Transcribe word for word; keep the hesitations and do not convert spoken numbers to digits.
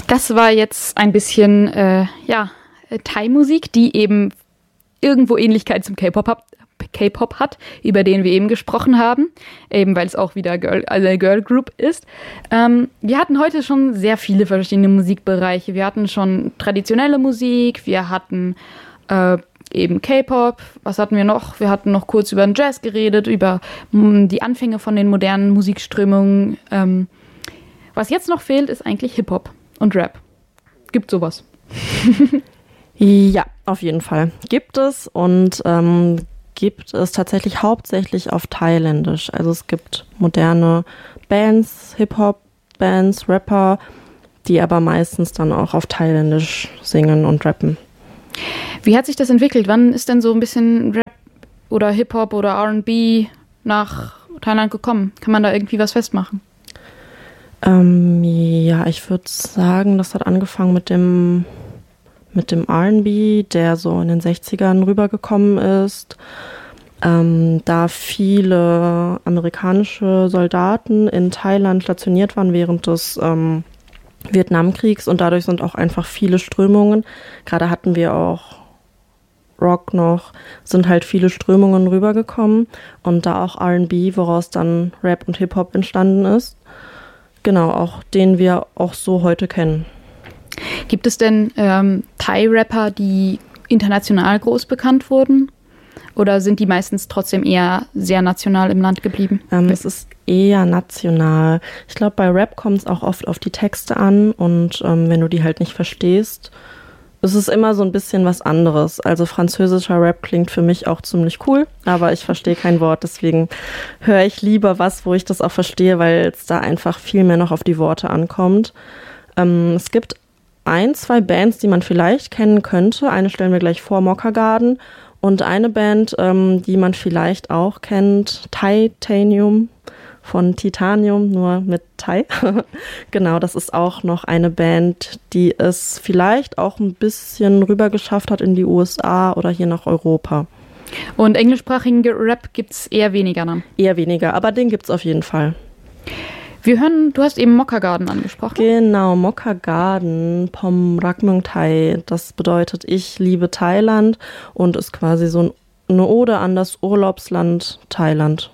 Das war jetzt ein bisschen äh, ja, Thai-Musik, die eben irgendwo Ähnlichkeit zum K-Pop hat, K-Pop hat, über den wir eben gesprochen haben, eben weil es auch wieder Girl, eine Girl Group ist. Ähm, wir hatten heute schon sehr viele verschiedene Musikbereiche. Wir hatten schon traditionelle Musik, wir hatten äh, eben K-Pop, was hatten wir noch? Wir hatten noch kurz über den Jazz geredet, über mh, die Anfänge von den modernen Musikströmungen. Ähm, was jetzt noch fehlt, ist eigentlich Hip-Hop und Rap. Gibt sowas? Ja, auf jeden Fall. Gibt es und ähm, gibt es tatsächlich hauptsächlich auf Thailändisch. Also es gibt moderne Bands, Hip-Hop-Bands, Rapper, die aber meistens dann auch auf Thailändisch singen und rappen. Wie hat sich das entwickelt? Wann ist denn so ein bisschen Rap oder Hip-Hop oder R and B nach Thailand gekommen? Kann man da irgendwie was festmachen? Ähm, ja, ich würde sagen, das hat angefangen mit dem mit dem R and B, der so in den sechzigern rübergekommen ist, ähm, da viele amerikanische Soldaten in Thailand stationiert waren während des ähm, Vietnamkriegs und dadurch sind auch einfach viele Strömungen, gerade hatten wir auch Rock noch, sind halt viele Strömungen rübergekommen und da auch R and B, woraus dann Rap und Hip-Hop entstanden ist. Genau, auch den wir auch so heute kennen. Gibt es denn ähm, Thai-Rapper, die international groß bekannt wurden? Oder sind die meistens trotzdem eher sehr national im Land geblieben? Ähm, es ist eher national. Ich glaube, bei Rap kommt es auch oft auf die Texte an und ähm, wenn du die halt nicht verstehst, ist es immer so ein bisschen was anderes. Also französischer Rap klingt für mich auch ziemlich cool, aber ich verstehe kein Wort, deswegen höre ich lieber was, wo ich das auch verstehe, weil es da einfach viel mehr noch auf die Worte ankommt. Ähm, es gibt ein, zwei Bands, die man vielleicht kennen könnte. Eine stellen wir gleich vor, Mokka Garden. Und eine Band, ähm, die man vielleicht auch kennt, Titanium von Titanium, nur mit Thai. Genau, das ist auch noch eine Band, die es vielleicht auch ein bisschen rüber geschafft hat in die U S A oder hier nach Europa. Und englischsprachigen Rap gibt es eher weniger dann? Eher weniger, aber den gibt es auf jeden Fall. Wir hören, du hast eben Mokka Garden angesprochen. Genau, Mokka Garden, Pom Rak Mueang Thai. Das bedeutet, ich liebe Thailand und ist quasi so eine Ode an das Urlaubsland Thailand.